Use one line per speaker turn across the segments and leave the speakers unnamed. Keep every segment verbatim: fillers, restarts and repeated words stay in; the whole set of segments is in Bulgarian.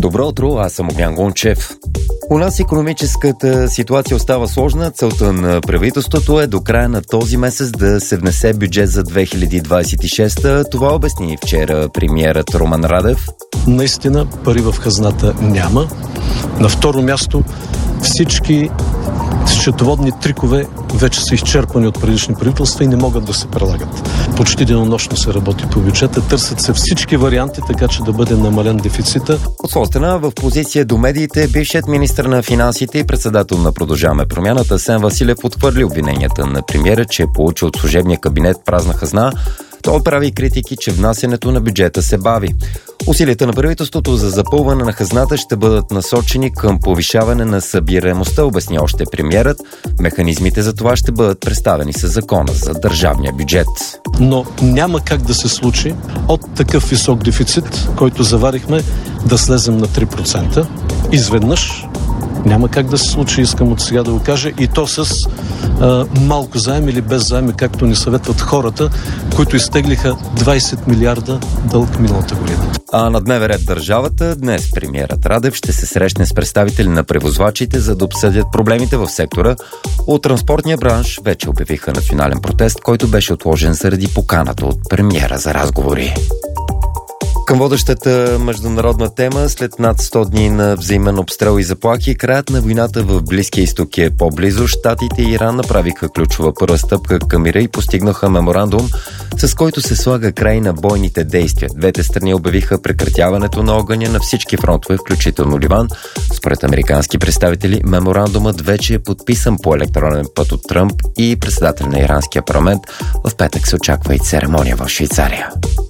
Добро утро, аз съм Огнян Гончев. У нас икономическата ситуация остава сложна. Целта на правителството е до края на този месец да се внесе бюджет за две хиляди двадесет и шеста. Това обясни вчера премиерът Румен Радев.
Наистина пари в хазната няма. На второ място всички счетоводни трикове вече са изчерпани от предишни правителства и не могат да се прилагат. Почти денонощно се работи по бюджета, търсят се всички варианти, така че да бъде намален дефицита.
От своя страна, в позиция до медиите, бившият министър на финансите и председател на Продължаваме промяната Асен Василев отхвърли обвиненията на премиера, че е получил от служебния кабинет празна хазна. Той отправи критики, че внасянето на бюджета се бави. Усилията на правителството за запълване на хазната ще бъдат насочени към повишаване на събираемостта, обясни още премиерът. Механизмите за това ще бъдат представени със закона за държавния бюджет.
Но няма как да се случи от такъв висок дефицит, който заварихме, да слезем на три процента. Изведнъж няма как да се случи, искам от сега да го кажа, и то с а, малко заем или без заем, както ни съветват хората, които изтеглиха двадесет милиарда дълг миналата година.
А на дневен ред държавата днес премиерът Радев ще се срещне с представители на превозвачите, за да обсъдят проблемите в сектора. От транспортния бранш вече обявиха национален протест, който беше отложен заради поканата от премиера за разговори. Към водещата международна тема, след над сто дни на взаимен обстрел и заплахи, краят на войната в Близкия изток е по-близо. Щатите и Иран направиха ключова първа стъпка към мира и постигнаха меморандум, с който се слага край на бойните действия. Двете страни обявиха прекратяването на огъня на всички фронтове, включително Ливан. Според американски представители, меморандумът вече е подписан по електронен път от Тръмп и председател на иранския парламент. В петък се очаква и церемония в Швейцария.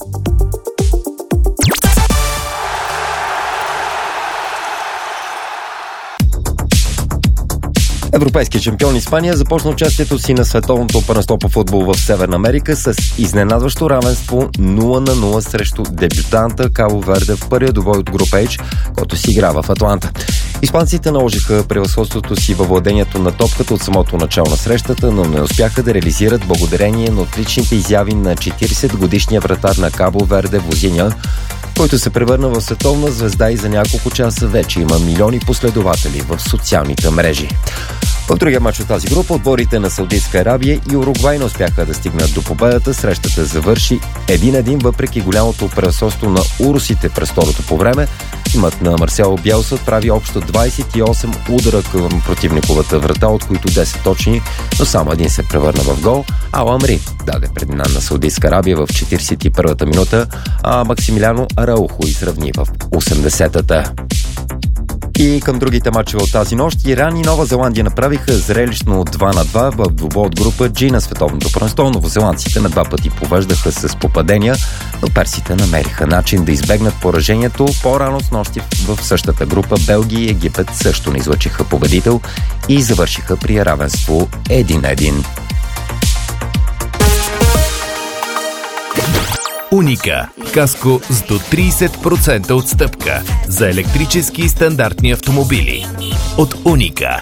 Европейският шампион Испания започна участието си на световното първенство по футбол в Северна Америка с изненадващо равенство нула на нула срещу дебютанта Кабо Верде в първия двубой от група H, който си игра в Атланта. Испанците наложиха превъзходството си във владението на топката от самото начало на срещата, но не успяха да реализират благодарение на отличните изяви на четиридесетгодишния вратар на Кабо Верде Возиня, който се превърна в световна звезда и за няколко часа вече има милиони последователи в социалните мрежи. В другия мач от тази група отборите на Саудитска Арабия и Уругвай не успяха да стигнат до победата. Срещата завърши един-един, въпреки голямото превъзходство на урусите през второто по време. Тимът на Марсело Биелса отправи общо двадесет и осем удара към противниковата врата, от които десет точни, но само един се превърна в гол. Ал Амри даде преднина на Саудитска Арабия в четиридесет и първата минута, а Максимилиано Араухо изравни в осемдесетата. И към другите мачове от тази нощ, Иран и Нова Зеландия направиха зрелищно два на два в двубой от група G на световното първенство. Новозеландците на два пъти повеждаха с попадения, но персите намериха начин да избегнат поражението. По-рано с нощи в същата група Белгия и Египет също не излъчиха победител и завършиха при равенство един на един.
Уника. Каско с до тридесет процента отстъпка за електрически и стандартни автомобили. От Уника.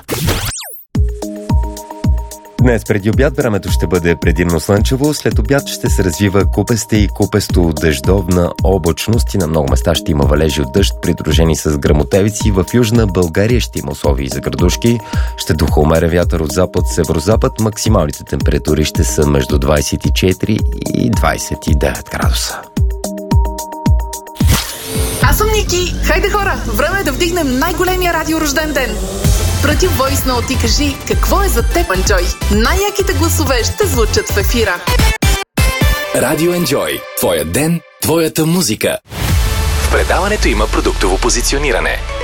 Днес преди обяд времето ще бъде предимно слънчево, след обяд ще се развива купеста и купесто дъждовна облачност и на много места ще има валежи от дъжд, придружени с гръмотевици. В Южна България ще има условия за градушки, ще духа умерен вятър от запад-северозапад, максималните температури ще са между двадесет и четири и двадесет и девет градуса.
Аз съм Ники. Хайде хора, време е да вдигнем най-големия радиорожден ден. Прати войс ноут и кажи какво е за теб, Enjoy. Най-яките гласове ще звучат в ефира.
Радио Enjoy. Твоя ден, твоята музика. В предаването има продуктово позициониране.